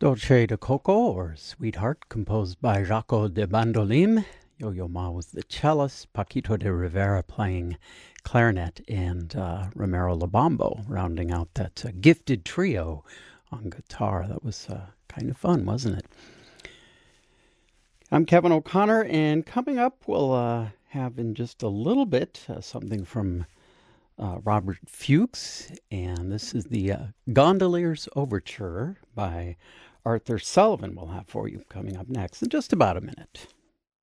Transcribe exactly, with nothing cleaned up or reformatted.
Dolce de Coco, or Sweetheart, composed by Jaco de Bandolim. Yo-Yo Ma was the cellist, Paquito de Rivera playing clarinet, and uh, Romero Labambo rounding out that uh, gifted trio on guitar. That was uh, kind of fun, wasn't it? I'm Kevin O'Connor, and coming up, we'll uh, have in just a little bit uh, something from uh, Robert Fuchs, and this is the uh, Gondolier's Overture by Arthur Sullivan. We'll have for you coming up next in just about a minute.